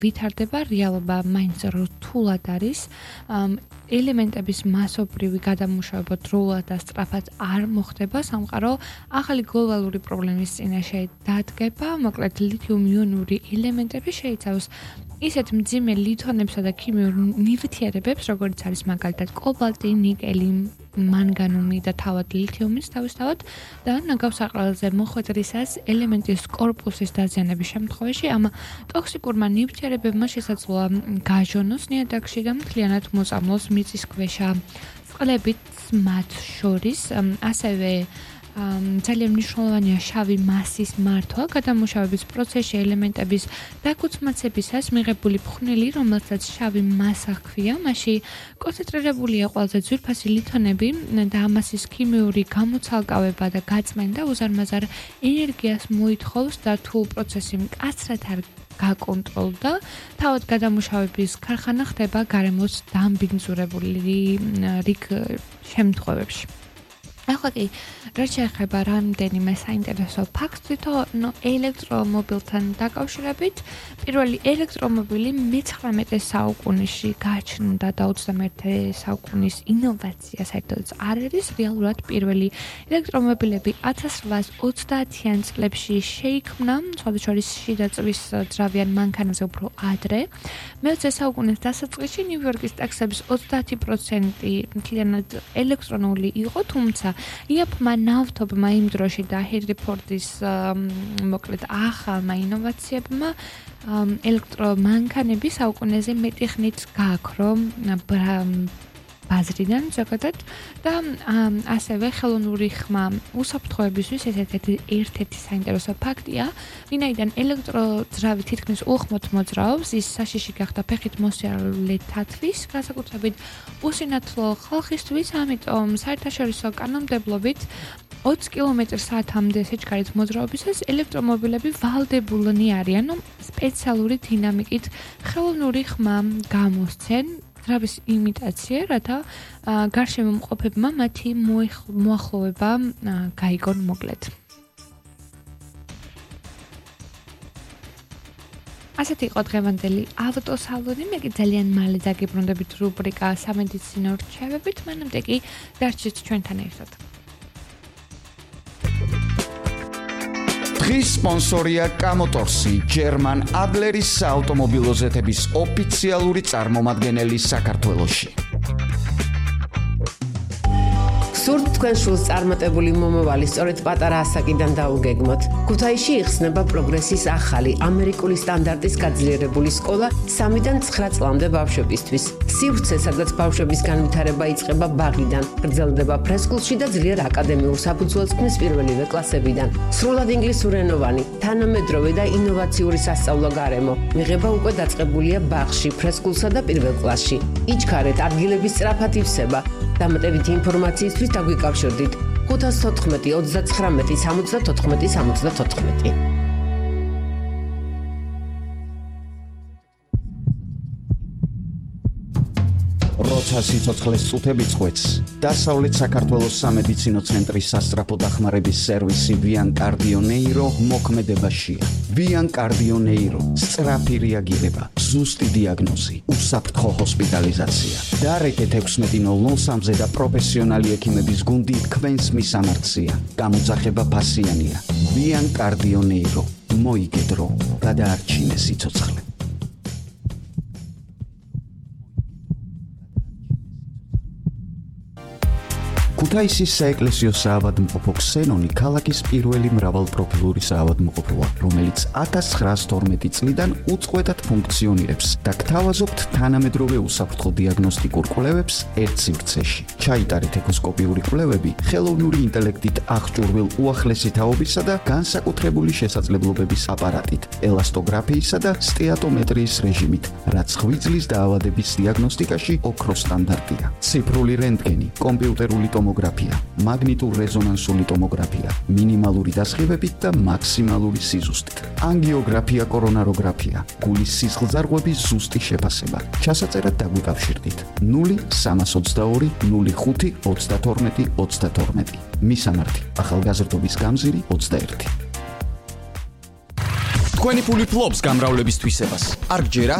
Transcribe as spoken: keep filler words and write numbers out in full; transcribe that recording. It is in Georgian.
ვითარდება რეალობა მაინც რთულად არის ელემენტების მასობრივი გადამუშავება დროულად და სწრაფად არ მოხდება სამყარო ახალი გლობალური პრობლემის წინაშე დადგება მოკლედ ლითიუმ-იონური ელემენტები შეიცავს ისეთ მძიმე ლითონებსა და ქიმიურ ნივთიერებებს როგორც არის მაგალითად კობალტი, ნიკელი, მანგანუმი და თავად ლითიუმის თავისთავად და ნაგავს აყრალზე მოხვედრისას ელემენტის კორპუსის დაზიანების შემთხვევაში ამ ტოქსიკურმა ნივთიერებებმა შესაძლოა გაჟონოს ნიადაგში და მთლიანად მოწამლოს მიწისქვეშა წყლებით მათ შორის ასევე ძალიან მნიშვნელოვანია შავი მასის მართვა გადამუშავების პროცესში ელემენტების დაკუცმაცებისას მიღებული ფხვნილი, რომელსაც შავი მასა ჰქვია, მასში კონცენტრირებულია ყველაზე ძვირფასი ლითონები და ამასის ქიმიური გამოცალკავება და გაწმენდა უზარმაზარ ენერგიას მოითხოვს და თუ პროცესი მკაცრად არ გაკონტროლდა, თავად გადამუშავების ქარხანა ხდება გარემოს დამბინძურებული რიგ შემთხვევებში. ახლა კი რაც შეეხება რამდენიმე საინტერესო ფაქტს თვითონ ელექტრომობილთან დაკავშირებით პირველი ელექტრომობილი მეცხრამეტე საუკუნეში გაჩნდა და ოცდამეერთე საუკუნის ინოვაცია საერთოდ არ არის რეალურად პირველი ელექტრომობილები ათას რვაას ოცდაათიან წლებში შეიქმნა სხვადასხვა შიდა წვის ძრავიან მანქანაზე უფრო ადრე მეოცე საუკუნის დასაწყისში ნიუ-იორკის ტაქსების ოცდაათი პროცენტი მთლიანად ელექტრონული იყო თუმცა იაპონმა ნავთობმა იმ დროში და ჰენრი ფორდის მოკლედ ახალმა ინოვაციებმა ელექტრომანქანები საუკუნეზე მეტი ხნით გააქრო ბაზრიდან ზოგადად და ასევე ხელოვნური ხმა უსაფრთხოებისთვის ესეთი ერთ-ერთი საინტერესო ფაქტია, ვინაიდან ელექტროძრავი თითქმის უხმოდ მოძრაობს, ის საშიში გახდა ფეხით მოსიარულეთათვის, განსაკუთრებით უსინათლო ხალხისთვის, ამიტომ საერთაშორისო კანონმდებლობით ოცი კილომეტრ საათამდე სიჩქარით მოძრაობისას ელექტრომობილები ვალდებულნი არიან სპეციალური დინამიკით ხელოვნური ხმა გამოსცენ ძრავის იმიტაცია, რათა გარშემო მყოფებმა მათი მოახლოვება გაიგონ მოკლედ. ასეთი იყო დღევანდელი ავტოსალონი, მე კი ძალიან მალე დაგიბრუნდებით რუბრიკა სამედიცინო რჩევებით, მანამდე კი დარჩით ჩვენთან ერთად. დღის სპონსორია კამოტორსი, ჯერმან ადლერის საავტომობილო ზეთების ოფიციალური წარმომადგენელი საქართველოში. სურთ თქვენ შულს წარმატებული მომავალი სწორედ პატარა ასაკიდან დაუგეგმოთ. ქუთაისში იხსნება პროგრესის ახალი ამერიკული სტანდარტის გაძლიერებული სკოლა სამიდან ცხრა წლამდე ბავშვებისთვის. სივრცე, სადაც ბავშვების განვითარება იწყება ბაღიდან, გრძელდება ფრესკულში და ძლიერ აკადემიურ საფუძველს ქმნის პირველივე კლასებიდან. სრულად ინგლისურენოვანი, თანამედროვე და ინოვაციური სასწავლო გარემო. მიღება უკვე დაწყებულია ბაღში, ფრესკულსა და პირველ კლასში. იჩქარეთ, ადგილების სწრაფად ივსება. დამატებითი ინფორმაციისთვის დაგვიკავშირდით ხუთას თოთხმეტი ოცდაცხრამეტი სამოცდათოთხმეტი სამოცდათოთხმეტი. როცა სიცოცხლეს წუთები წყვეტს, დასავლეთ საქართველოს სამედიცინო ცენტრის სასწრაფო დახმარების სერვისი ვიან კარდიონეირო მოქმედებაშია. ვიან კარდიონეირო, სწრაფი რეაგირება, ზუსტი დიაგნოზი, უსაფრთხო ჰოსპიტალიზაცია. დარეკეთ ექვსმეტი ნულ ნულ სამზე და პროფესიონალი ექიმების გუნდი თქვენს მისამართზეა. გამოძახება ფასიანია. ვიან კარდიონეირო, მოიგედრო, გადაარჩინე სიცოცხლე. ქუთაისის საეკლესიო საავადმყოფო ქსენონი ქალაქის პირველი მრავალპროფილური საავადმყოფოა, რომელიც ათას ცხრაას თორმეტი წლიდან უწყვეტად ფუნქციონირებს და გთავაზობთ თანამედროვე უსაფრთხო დიაგნოსტიკურ კვლევებს ერთ სივრცეში. ჩაიტარეთ ეკოსკოპიური კვლევები ხელოვნური ინტელექტით აღჭურვილ უახლესი თაობისა და განსაკუთრებული შესაძლებლობების აპარატით, ელასტოგრაფიისა და სტეატომეტრიის რეჟიმით, რაც ღვიძლის დაავადების დიაგნოსტიკაში ოქროს სტანდარტია. ციფრული რენტგენი, კომპიუტერული ტომოგრაფია, მაგნიტურ-რეზონანსული ტომოგრაფია, მინიმალური დასხივებით და მაქსიმალური სიზუსტით. ანგიოგრაფია, კორონაროგრაფია, გულის სისხლძარღვების ზუსტი შეფასება. ჩასაწერად დაგვიკავშირდით ნული სამას ოცდაორი ნული ხუთი ოცდათორმეტი ოცდათორმეტი. მისამართი: ახალგაზრდობის გამზირი ოცდაერთი. თქვენი ფული ფლობს გამრავლების თვისებას. არ გჯერა